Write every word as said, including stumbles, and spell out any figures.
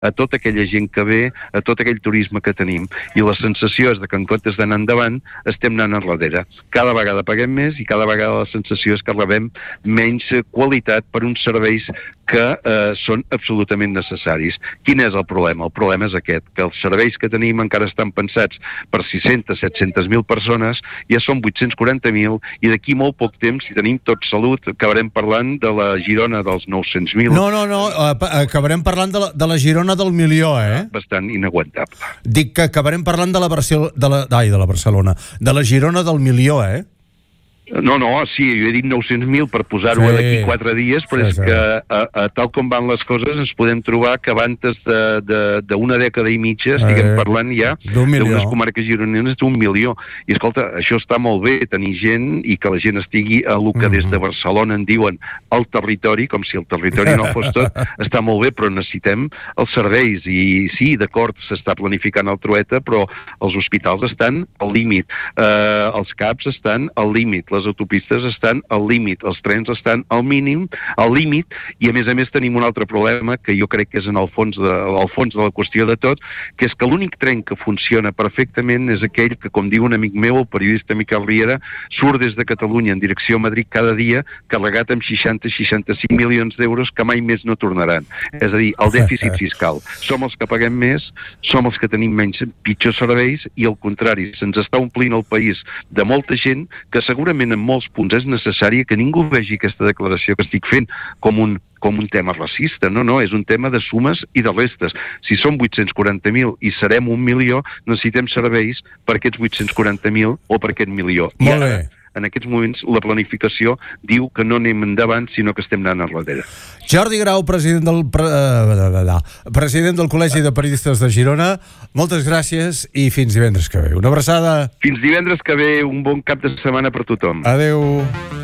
a tota aquella gent que ve, a tot aquell turisme que tenim. I la sensació és que en comptes d'anar endavant, estem anant enrere. Cada vegada paguem més i cada vegada la sensació és que rebem menys qualitat per uns serveis que eh, són absolutament necessaris. Quin és el problema? El problema és aquest, que els serveis que tenim encara estan pensats per sis-centes, set-centes mil persones, ja són vuit-cents quaranta mil, i d'aquí molt poc temps, si tenim tot salut, acabarem parlant de la Girona dels nou-cents mil. No, no, no, acabarem parlant de la, de la Girona del milió, eh? Bastant inaguantable. Dic que acabarem parlant de la, Barcel de la, ai, de la Barcelona, de la Girona del milió, eh? No, no, sí, jo he dit nou-cents mil per posar-ho sí. d'aquí quatre dies, però sí, és sí. que a, a, tal com van les coses ens podem trobar que abans d'una de, dècada i mitja estiguem eh, parlant ja d'unes comarques gironines d'un milió. I escolta, això està molt bé, tenir gent i que la gent estigui a lo que mm. des de Barcelona en diuen el territori, com si el territori no fos tot, està molt bé, però necessitem els serveis. I sí, d'acord, s'està planificant el Trueta, però els hospitals estan al límit, eh, els CAPs estan al límit, les autopistes estan al límit, els trens estan al mínim, al límit, i a més a més tenim un altre problema que jo crec que és en el fons de, el fons de la qüestió de tot, que és que l'únic tren que funciona perfectament és aquell que, com diu un amic meu, el periodista Miquel Riera, surt des de Catalunya en direcció a Madrid cada dia carregat amb seixanta a seixanta-cinc milions d'euros que mai més no tornaran. És a dir, el dèficit fiscal. Som els que paguem més, som els que tenim menys pitjors serveis, i al contrari, se'ns està omplint el país de molta gent que segurament en molts punts és necessari que ningú vegi aquesta declaració que estic fent com un com un tema racista. No, no, és un tema de sumes i de restes. Si som vuit-cents quaranta mil i serem un milió, necessitem serveis per aquests vuit-cents quaranta mil o per aquest milió. I ara, en aquests moments, la planificació diu que no anem endavant, sinó que estem anant enrere. Jordi Grau, president del, pre... president del Col·legi de Periodistes de Girona, moltes gràcies i fins divendres que ve. Una abraçada. Fins divendres que ve, un bon cap de setmana per tothom. Adeu.